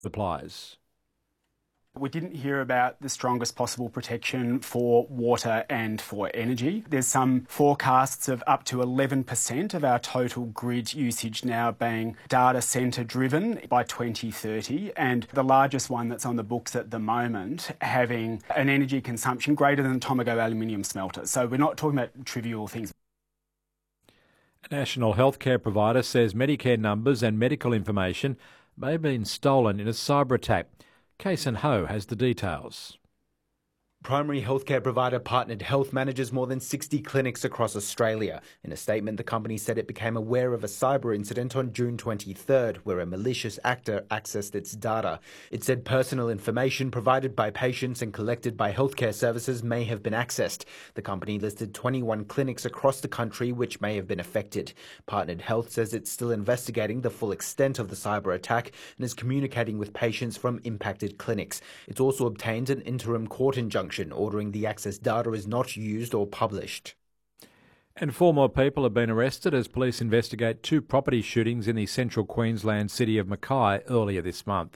applies. We didn't hear about the strongest possible protection for water and for energy. There's some forecasts of up to 11% of our total grid usage now being data centre driven by 2030, and the largest one that's on the books at the moment having an energy consumption greater than the Tomago aluminium smelter. So we're not talking about trivial things. A national healthcare provider says Medicare numbers and medical information may have been stolen in a cyber attack. Kason Ho has the details. Primary healthcare provider Partnered Health manages more than 60 clinics across Australia. In a statement, the company said it became aware of a cyber incident on June 23rd, where a malicious actor accessed its data. It said personal information provided by patients and collected by healthcare services may have been accessed. The company listed 21 clinics across the country which may have been affected. Partnered Health says it's still investigating the full extent of the cyber attack and is communicating with patients from impacted clinics. It's also obtained an interim court injunction ordering the access data is not used or published. And 4 more people have been arrested as police investigate 2 property shootings in the central Queensland city of Mackay earlier this month.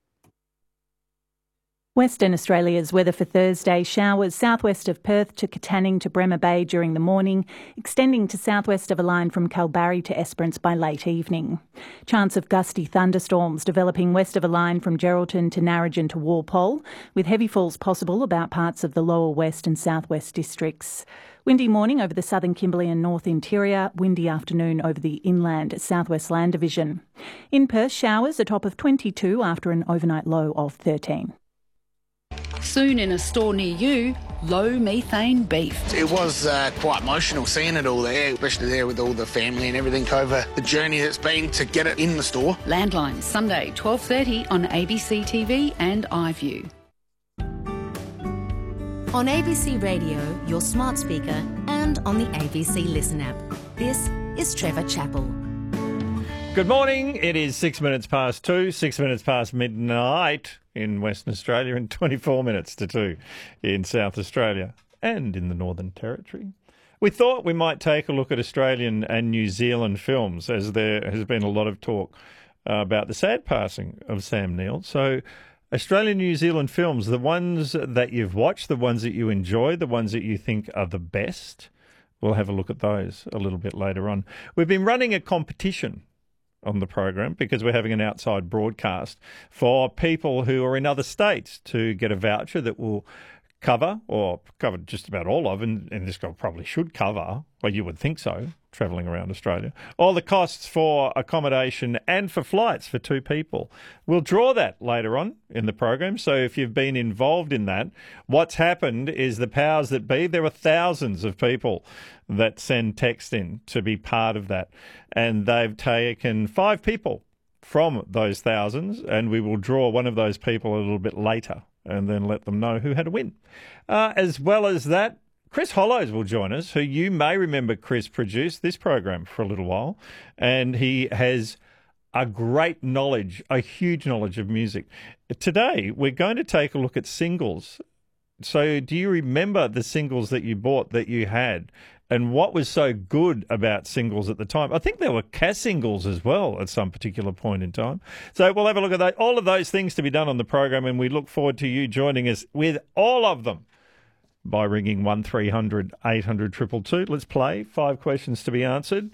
Western Australia's weather for Thursday: showers southwest of Perth to Katanning to Bremer Bay during the morning, extending to southwest of a line from Kalbarri to Esperance by late evening. Chance of gusty thunderstorms developing west of a line from Geraldton to Narrogin to Walpole, with heavy falls possible about parts of the lower west and southwest districts. Windy morning over the southern Kimberley and north interior, windy afternoon over the inland southwest land division. In Perth, showers, a top of 22 after an overnight low of 13. Soon in a store near you, low methane beef. It was quite emotional seeing it all there, especially there with all the family and everything over the journey that's been to get it in the store. Landline, Sunday, 12:30 on ABC TV and iView. On ABC Radio, your smart speaker, and on the ABC Listen app. This is Trevor Chappell. Good morning. It is 6 minutes past 2, 6 minutes past midnight in Western Australia, and 24 minutes to 2 in South Australia and in the Northern Territory. We thought we might take a look at Australian and New Zealand films, as there has been a lot of talk about the sad passing of Sam Neill. So Australian and New Zealand films, the ones that you've watched, the ones that you enjoy, the ones that you think are the best, we'll have a look at those a little bit later on. We've been running a competition on the program because we're having an outside broadcast for people who are in other states to get a voucher that will cover just about all of, and this guy probably should cover, well, you would think so, travelling around Australia, all the costs for accommodation and for flights for 2 people. We'll draw that later on in the program. So if you've been involved in that, what's happened is the powers that be, there are thousands of people that send text in to be part of that. And they've taken 5 people from those thousands, and we will draw one of those people a little bit later and then let them know who had a win. As well as that, Chris Hollows will join us, who you may remember Chris produced this program for a little while, and he has a great knowledge, a huge knowledge of music. Today, we're going to take a look at singles. So do you remember the singles that you bought that you had? And what was so good about singles at the time? I think there were Cass singles as well at some particular point in time. So we'll have a look at that. All of those things to be done on the program, and we look forward to you joining us with all of them by ringing 1300 800 222. Let's play. 5 questions to be answered.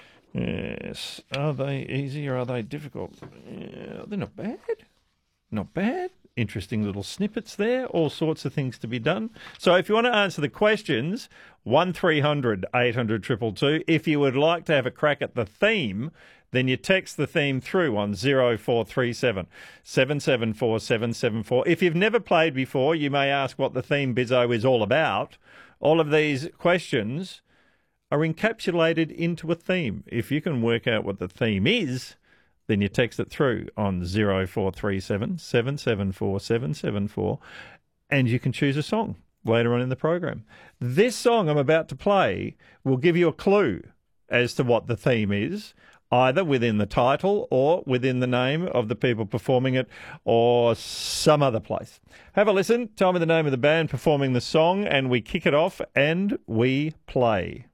Yes. Are they easy or are they difficult? Yeah, they're not bad. Not bad. Interesting little snippets there. All sorts of things to be done. So if you want to answer the questions, 1300 800 222. If you would like to have a crack at the theme, then you text the theme through on 0437 774 774. If you've never played before, you may ask what the theme bizzo is all about. All of these questions are encapsulated into a theme. If you can work out what the theme is, then you text it through on 0437 774 774, and you can choose a song later on in the program. This song I'm about to play will give you a clue as to what the theme is, either within the title or within the name of the people performing it or some other place. Have a listen, tell me the name of the band performing the song, and we kick it off and we play.